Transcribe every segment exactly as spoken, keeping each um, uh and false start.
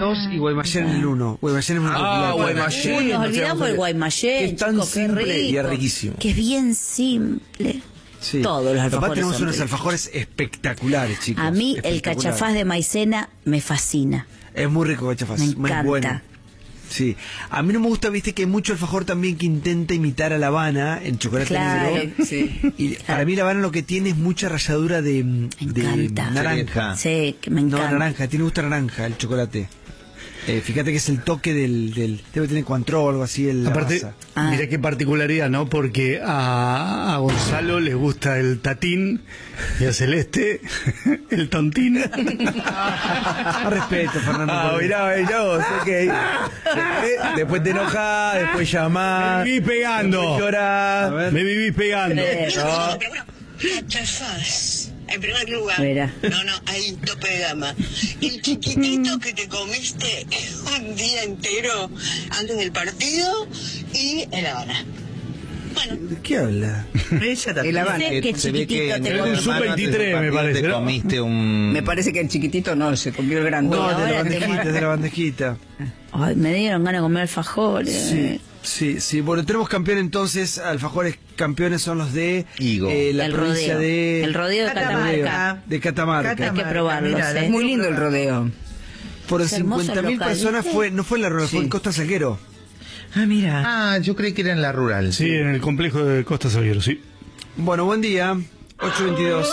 dos y Guaymallén en el uno. Guaymallén es muy Ah, popular. Guaymallén. Uy, nos no olvidamos sé, del Guaymallén. Es tan chicos, qué simple y es rico. riquísimo. Que es bien simple. Sí. Todos los alfajores Papá, tenemos son unos ricos. alfajores espectaculares, chicos. A mí el Espectaculares. cachafaz de maicena me fascina. Es muy rico cachafaz. Me muy encanta. bueno. Sí. A mí no me gusta, viste, que hay mucho alfajor también que intenta imitar a La Habana, el chocolate Claro, negro. sí. Y para mí La Habana lo que tiene es mucha ralladura de, de encanta. naranja. Sí, que me encanta. No, naranja, tiene gusto a naranja el chocolate. Eh, fíjate que es el toque del, del debe tener Cointreau o algo así. El, Aparte, Ah. mirá qué particularidad, ¿no? Porque a, a Gonzalo le gusta el tatín y a Celeste el tontín. Más respeto, Fernando. Ah, por- mirá, mirá vos, ok. Después, después te enojás, después llamás. Me vivís pegando. Después llorás. A ver. Me vivís pegando. Eh, No. Pero bueno, cachafaz, en primer lugar. Mira. No, no, hay tope de gama. El chiquitito que te comiste un día entero antes del partido y en La Habana. Bueno, ¿De qué habla? Ella también. El Habana. Dice que Se ve chiquitito en te el comiste. Un sub hermano, antes del veintitrés, me partido parece, te ¿no? comiste un... Me parece que el chiquitito no, se comió el grande. No, de ahora la te bandejita, muero. de la bandejita. Ay, me dieron ganas de comer alfajores. Sí, sí, sí. Bueno, tenemos campeón entonces. Alfajores campeones son los de Higo. eh, la El provincia rodeo. de El rodeo de Catamarca. Catamarca. de Catamarca. Catamarca, Hay que probarlos, mirá, ¿eh? Es muy lindo el rodeo. Fueron Es hermoso el cincuenta mil local, personas, ¿viste? fue, no fue en la rueda, fue Sí. en Costa Salguero. Ah, mira. Ah, yo creí que era en la rural. Sí, en el complejo de Costa Salguero, sí. Bueno, buen día. ocho veintidós.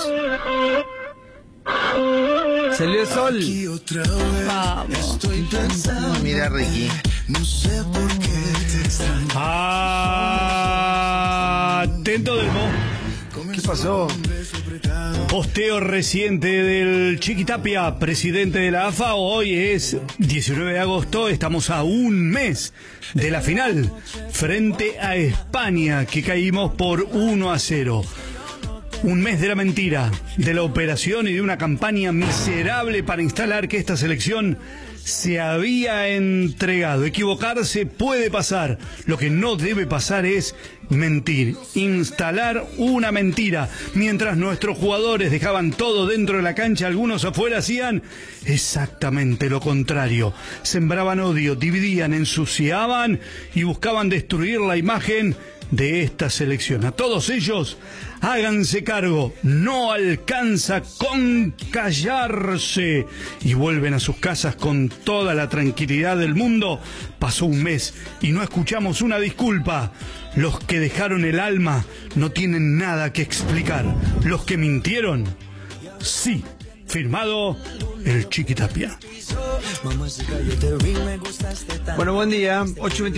Salió el sol. Vamos. Ah, mira, Ricky. Atento del mo. ¿Qué pasó? Posteo reciente del Chiquitapia, presidente de la A F A. Hoy es diecinueve de agosto, estamos a un mes de la final frente a España, que caímos por uno a cero. Un mes de la mentira, de la operación y de una campaña miserable para instalar que esta selección se había entregado. Equivocarse puede pasar. Lo que no debe pasar es mentir. Instalar una mentira. Mientras nuestros jugadores dejaban todo dentro de la cancha, algunos afuera hacían exactamente lo contrario. Sembraban odio, dividían, ensuciaban y buscaban destruir la imagen de esta selección. A todos ellos, háganse cargo, no alcanza con callarse, y vuelven a sus casas con toda la tranquilidad del mundo. Pasó un mes y no escuchamos una disculpa. Los que dejaron el alma no tienen nada que explicar. Los que mintieron, sí. Firmado el Chiquitapia. Bueno, buen día. ocho veintidós.